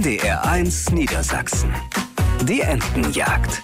NDR1 Niedersachsen. Die Entenjagd.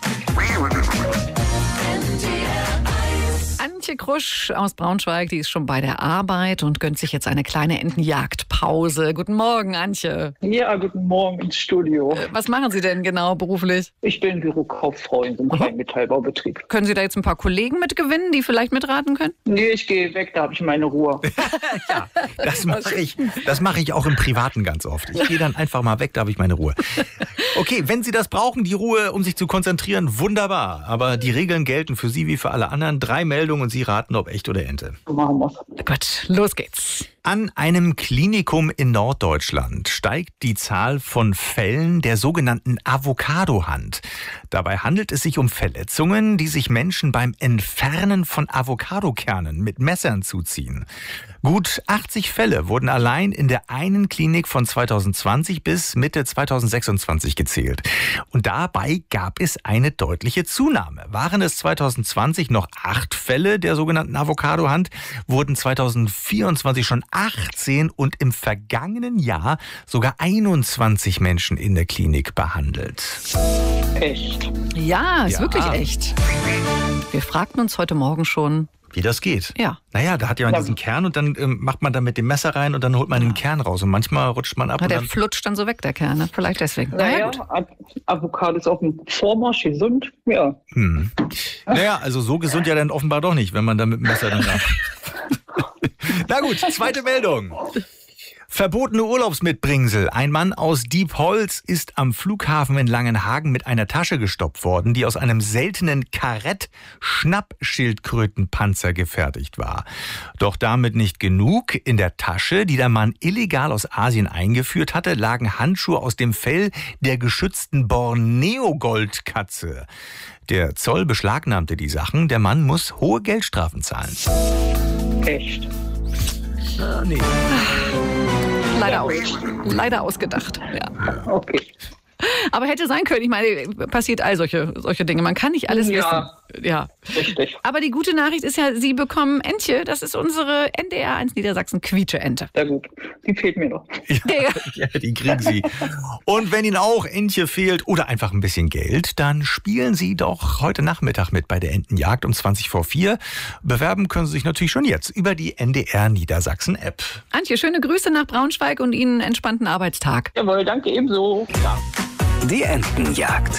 Antje Krusch aus Braunschweig, die ist schon bei der Arbeit und gönnt sich jetzt eine kleine Entenjagdpause. Guten Morgen, Antje. Ja, guten Morgen ins Studio. Was machen Sie denn genau beruflich? Ich bin Bürokauffrau in einem Metallbaubetrieb. Können Sie da jetzt ein paar Kollegen mitgewinnen, die vielleicht mitraten können? Nee, ich gehe weg, da habe ich meine Ruhe. Ja, das mache ich auch im Privaten ganz oft. Ich gehe dann einfach mal weg, da habe ich meine Ruhe. Okay, wenn Sie das brauchen, die Ruhe, um sich zu konzentrieren, wunderbar. Aber die Regeln gelten für Sie wie für alle anderen. 3 Meldungen und Sie raten, ob echt oder Ente. So machen wir's. Gut, los geht's. An einem Klinikum in Norddeutschland steigt die Zahl von Fällen der sogenannten Avocado-Hand. Dabei handelt es sich um Verletzungen, die sich Menschen beim Entfernen von Avocadokernen mit Messern zuziehen. Gut 80 Fälle wurden allein in der einen Klinik von 2020 bis Mitte 2026 gezählt. Und dabei gab es eine deutliche Zunahme. Waren es 2020 noch 8 Fälle der sogenannten Avocado-Hand, wurden 2024 schon 18 und im vergangenen Jahr sogar 21 Menschen in der Klinik behandelt. Echt? Ja, ist Ja. wirklich echt. Wir fragten uns heute Morgen schon, Wie das geht? ja. Naja, da hat ja diesen Kern und dann macht man da mit dem Messer rein und dann holt man den Kern raus. Und manchmal rutscht man ab. Na, Und der dann, flutscht dann so weg, der Kern. Ne? Vielleicht deswegen. Naja, gut. Avocado ist auf dem Vormarsch, gesund. Ja. Naja, also so gesund ja dann offenbar doch nicht, wenn man da mit dem Messer dann da. Na gut, zweite Meldung. Verbotene Urlaubsmitbringsel. Ein Mann aus Diepholz ist am Flughafen in Langenhagen mit einer Tasche gestoppt worden, die aus einem seltenen Karett-Schnappschildkrötenpanzer gefertigt war. Doch damit nicht genug. In der Tasche, die der Mann illegal aus Asien eingeführt hatte, lagen Handschuhe aus dem Fell der geschützten Borneo-Goldkatze. Der Zoll beschlagnahmte die Sachen. Der Mann muss hohe Geldstrafen zahlen. Echt. Nee. Leider ausgedacht. Ja. Okay. Aber hätte sein können. Ich meine, passiert all solche Dinge. Man kann nicht alles Ja. wissen. Ja. Richtig. Aber die gute Nachricht ist ja, Sie bekommen Entche. Das ist unsere NDR1 Niedersachsen Quietsche-Ente. Sehr gut. Die fehlt mir noch. Ja, die kriegen Sie. Und wenn Ihnen auch Entche fehlt oder einfach ein bisschen Geld, dann spielen Sie doch heute Nachmittag mit bei der Entenjagd um 20:04. Bewerben können Sie sich natürlich schon jetzt über die NDR Niedersachsen App. Antje, schöne Grüße nach Braunschweig und Ihnen einen entspannten Arbeitstag. Jawohl, danke ebenso. Die Entenjagd.